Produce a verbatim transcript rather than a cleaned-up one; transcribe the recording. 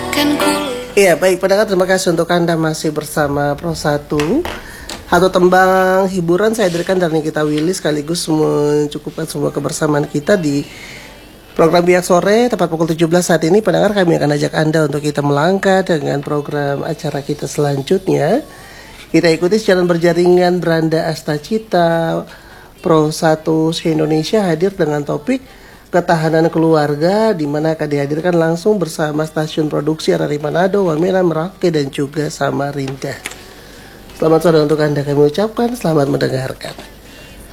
Iya, baik pendengar, terima kasih untuk Anda masih bersama Pro satu. Satu tembang hiburan saya hadirkan dari Nikita Willy sekaligus mencukupkan semua kebersamaan kita di program Biak Sore tepat pukul tujuh belas saat ini. Pendengar, kami akan ajak Anda untuk kita melangkah dengan program acara kita selanjutnya. Kita ikuti siaran berjaringan Branda Astacita Pro satu se-Indonesia hadir dengan topik ketahanan keluarga, di mana akan dihadirkan langsung bersama stasiun produksi dari Manado, Wamena, Merauke, dan juga Samarinda. Selamat sore untuk Anda kami ucapkan, selamat mendengarkan.